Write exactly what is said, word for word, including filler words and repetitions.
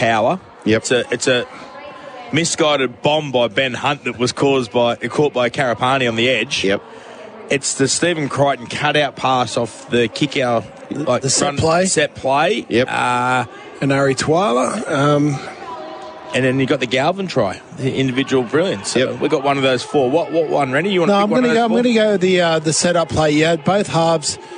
power. Yep. It's a, it's a misguided bomb by Ben Hunt that was caused by caught by Karapani on the edge. Yep. It's the Stephen Crichton cut-out pass off the kick-out, like The set run- play. Set play. Yep. Uh, And Ari Twyla. Um, and then you got the Galvin try, the individual brilliance. So Yep. we got one of those four. What what one, Rennie? You want no, to I'm pick one going to of go. those I'm four? going to go the uh, the setup play. Yeah, both halves